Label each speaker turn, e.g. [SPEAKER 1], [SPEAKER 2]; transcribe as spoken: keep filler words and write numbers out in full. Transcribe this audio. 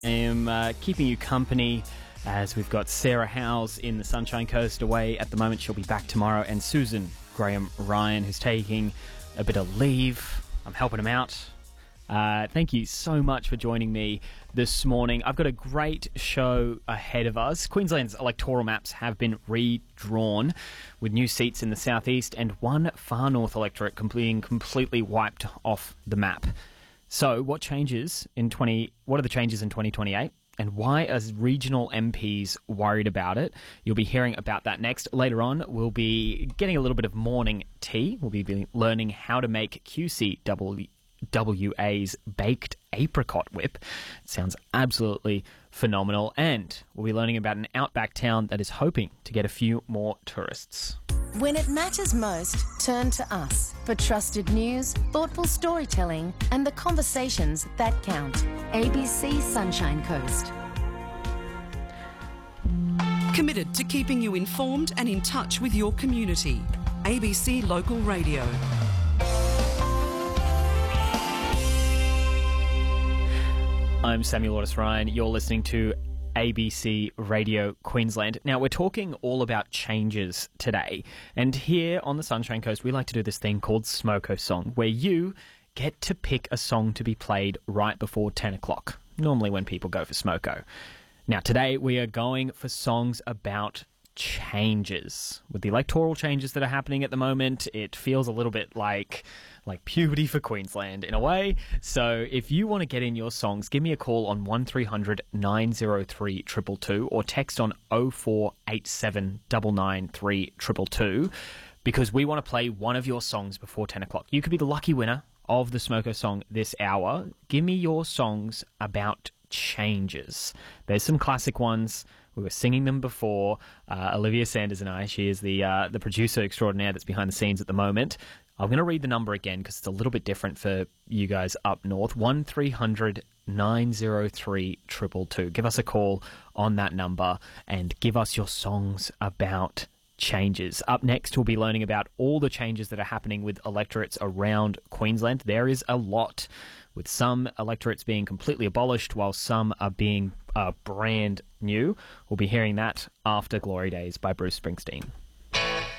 [SPEAKER 1] am uh, keeping you company as we've got Sarah Howes in the Sunshine Coast away at the moment. She'll be back tomorrow. And Susan Graham Ryan, who's taking a bit of leave. I'm helping him out. Uh, thank you so much for joining me this morning. I've got a great show ahead of us. Queensland's electoral maps have been redrawn with new seats in the southeast and one far north electorate being completely wiped off the map. So what changes in twenty? What are the changes in twenty twenty-eight? And why are regional M Ps worried about it? You'll be hearing about that next. Later on, we'll be getting a little bit of morning tea. We'll be learning how to make Q C W A's baked apricot whip. It sounds absolutely phenomenal. And we'll be learning about an outback town that is hoping to get a few more tourists.
[SPEAKER 2] When it matters most, turn to us for trusted news, thoughtful storytelling, and the conversations that count. A B C Sunshine Coast.
[SPEAKER 3] Committed to keeping you informed and in touch with your community. A B C Local Radio.
[SPEAKER 1] I'm Samuel Otis Ryan. You're listening to A B C Radio Queensland. Now, we're talking all about changes today. And here on the Sunshine Coast, we like to do this thing called Smoko Song, where you get to pick a song to be played right before ten o'clock, normally when people go for Smoko. Now, today we are going for songs about changes. With the electoral changes that are happening at the moment, it feels a little bit like like puberty for Queensland in a way. So if you want to get in your songs, give me a call on one three hundred nine oh three two two two or text on oh four eight seven nine nine three two two two because we want to play one of your songs before ten o'clock. You could be the lucky winner of the Smoko Song this hour. Give me your songs about changes. There's some classic ones. We were singing them before. Uh, Olivia Sanders and I, she is the uh, the producer extraordinaire that's behind the scenes at the moment. I'm going to read the number again because it's a little bit different for you guys up north. one three hundred nine oh three two two two. Give us a call on that number and give us your songs about changes. Up next, we'll be learning about all the changes that are happening with electorates around Queensland. There is a lot, with some electorates being completely abolished while some are being uh, brand new. We'll be hearing that after Glory Days by Bruce Springsteen.